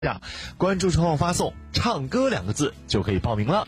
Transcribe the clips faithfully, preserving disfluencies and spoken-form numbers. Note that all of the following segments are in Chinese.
关注之后发送唱歌两个字就可以报名了。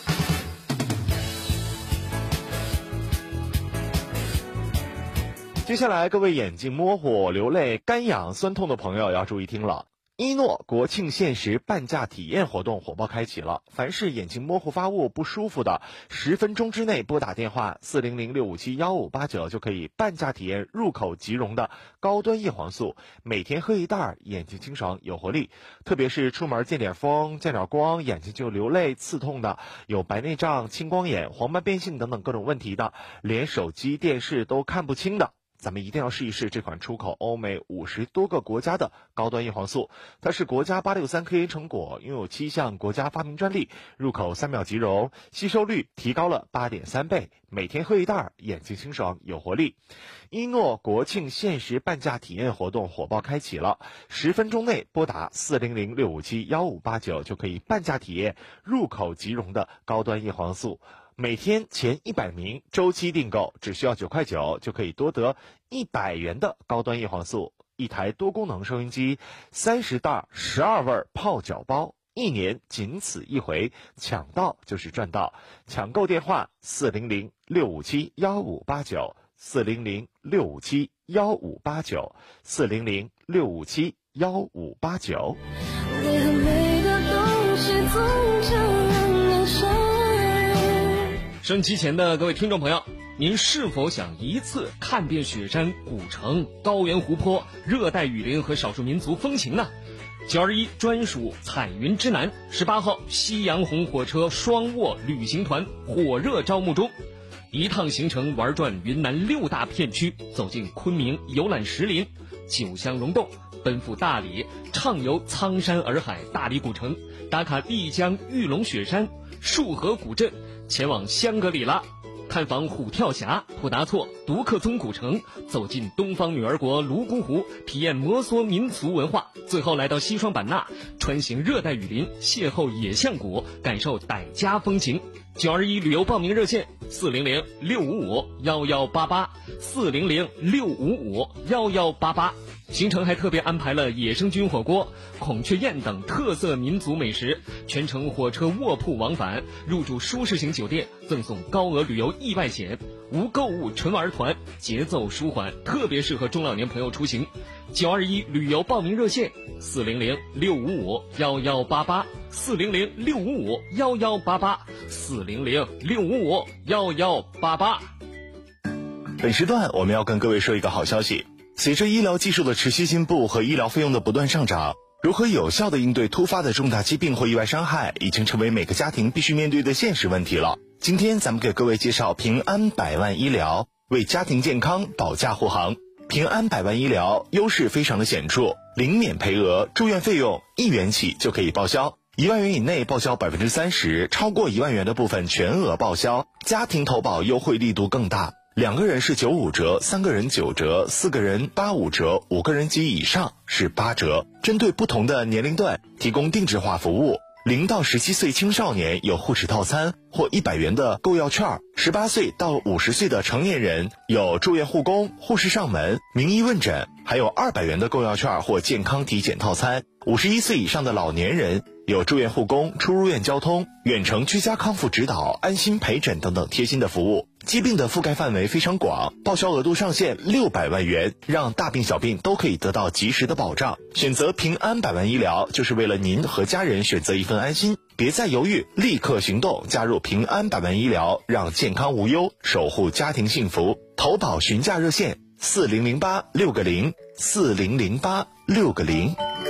接下来各位眼睛模糊、流泪、干痒、酸痛的朋友要注意听了。一诺国庆限时半价体验活动火爆开启了，凡是眼睛模糊发物不舒服的，十分钟之内拨打电话四零零六五七幺五八九就可以半价体验入口即溶的高端叶黄素，每天喝一袋，眼睛清爽有活力。特别是出门见点风、见点光，眼睛就流泪刺痛的，有白内障、青光眼、黄斑变性等等各种问题的，连手机、电视都看不清的，咱们一定要试一试这款出口欧美五十多个国家的高端叶黄素。它是国家八六三科研成果，拥有七项国家发明专利，入口三秒即溶，吸收率提高了 八点三倍，每天喝一袋，眼睛清爽有活力。一诺国庆限时半价体验活动火爆开启了，十分钟内拨打四零零六五七幺五八九就可以半价体验入口即溶的高端叶黄素。每天前一百名周期订购只需要九块九就可以多得一百元的高端叶黄素，一台多功能收音机，三十袋十二味泡脚包，一年仅此一回，抢到就是赚到。抢购电话四零零六五七幺五八九 四零零六五七幺五八九 四零零六五七幺五八九。 为何美的东西总这样难受？ 收音机前的各位听众朋友，您是否想一次看遍雪山、古城、高原、湖泊、热带雨林和少数民族风情呢？九二一专属彩云之南，十八号夕阳红火车双卧旅行团火热招募中，一趟行程玩转云南六大片区，走进昆明游览石林、九乡溶洞，奔赴大理畅游苍山洱海大理古城，打卡丽江玉龙雪山、束河古镇，前往香格里拉看访虎跳峡、普达措、独克宗古城，走进东方女儿国泸沽湖，体验摩梭民族文化，最后来到西双版纳，穿行热带雨林，邂逅野象谷，感受傣家风情。九二一旅游报名热线四零零六五五幺幺八八 四零零六五五幺幺八八。行程还特别安排了野生菌火锅、孔雀宴等特色民族美食，全程火车卧铺往返，入住舒适型酒店，赠送高额旅游意外险，无购物纯玩团，节奏舒缓，特别适合中老年朋友出行。九二一旅游报名热线四零零六五五幺幺八八 四零零六五五幺幺八八 四零零六五五幺幺八八。 本时段我们要跟各位说一个好消息，随着医疗技术的持续进步和医疗费用的不断上涨，如何有效地应对突发的重大疾病或意外伤害，已经成为每个家庭必须面对的现实问题了。今天咱们给各位介绍平安百万医疗，为家庭健康保驾护航。平安百万医疗优势非常的显著，零免赔额，住院费用一元起就可以报销，一万元以内报销百分之三十，超过一万元的部分全额报销，家庭投保优惠力度更大。两个人是九五折，三个人九折，四个人八五折，五个人及以上是八折。针对不同的年龄段提供定制化服务，零到十七岁青少年有护齿套餐或一百元的购药券，十八岁到五十岁的成年人有住院护工、护士上门、名医问诊，还有二百元的购药券或健康体检套餐。五十一岁以上的老年人有住院护工、出入院交通、远程居家康复指导、安心陪诊等等贴心的服务。疾病的覆盖范围非常广，报销额度上限六百万元，让大病小病都可以得到及时的保障。选择平安百万医疗，就是为了您和家人选择一份安心。别再犹豫，立刻行动，加入平安百万医疗，让健康无忧，守护家庭幸福。投保询价热线四零零八六个零 四零零八六个零。